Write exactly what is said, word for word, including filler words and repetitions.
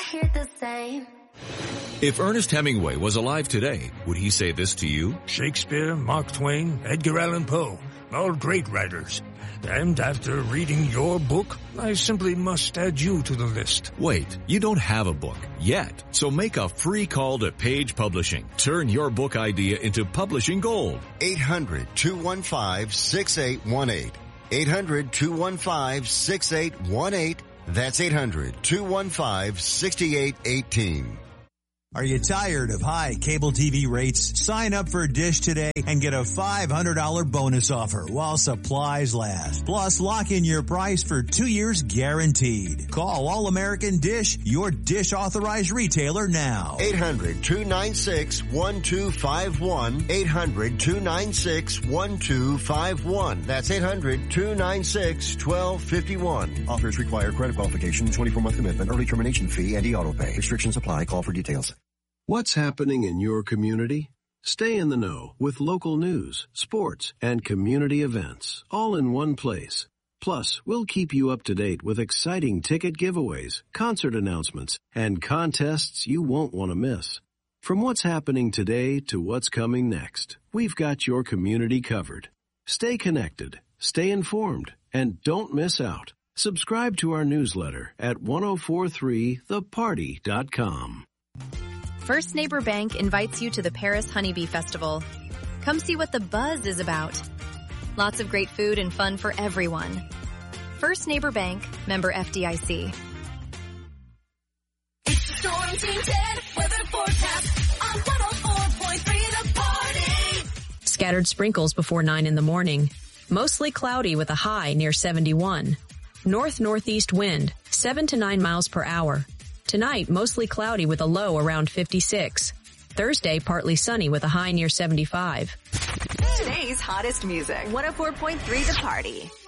hear the same. If Ernest Hemingway was alive today, would he say this to you? Shakespeare, Mark Twain, Edgar Allan Poe, all great writers. And after reading your book, I simply must add you to the list. Wait, you don't have a book yet. So make a free call to Page Publishing. Turn your book idea into publishing gold. eight hundred, two one five, six eight one eight. eight hundred, two one five, six eight one eight. That's eight hundred, two one five, six eight one eight. Are you tired of high cable T V rates? Sign up for Dish today and get a five hundred dollars bonus offer while supplies last. Plus, lock in your price for two years guaranteed. Call All American Dish, your Dish authorized retailer now. eight hundred, two nine six, one two five one. eight hundred, two nine six, one two five one. That's eight hundred, two nine six, one two five one. Offers require credit qualification, twenty-four month commitment, early termination fee, and e-auto pay. Restrictions apply. Call for details. What's happening in your community? Stay in the know with local news, sports, and community events, all in one place. Plus, we'll keep you up to date with exciting ticket giveaways, concert announcements, and contests you won't want to miss. From what's happening today to what's coming next, we've got your community covered. Stay connected, stay informed, and don't miss out. Subscribe to our newsletter at ten forty-three the party dot com. First Neighbor Bank invites you to the Paris Honeybee Festival. Come see what the buzz is about. Lots of great food and fun for everyone. First Neighbor Bank, member F D I C. It's the Storm Team ten weather forecast on one oh four point three The Party. Scattered sprinkles before nine in the morning. Mostly cloudy with a high near seventy-one. North-northeast wind, seven to nine miles per hour. Tonight, mostly cloudy with a low around fifty-six. Thursday, partly sunny with a high near seventy-five. Today's hottest music. one oh four point three The Party.